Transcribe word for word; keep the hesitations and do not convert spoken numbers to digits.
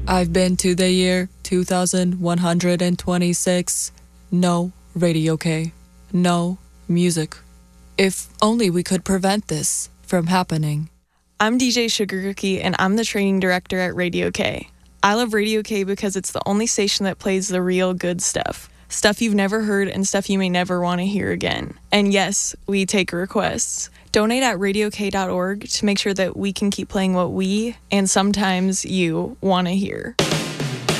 I've been to the year two thousand one hundred twenty-six. No Radio K. No music. If only we could prevent this from happening. I'm D J Sugar Cookie, and I'm the training director at Radio K. I love Radio K because it's the only station that plays the real good stuff. Stuff you've never heard and stuff you may never want to hear again. And yes, we take requests. Donate at radio k dot org to make sure that we can keep playing what we, and sometimes you, want to hear.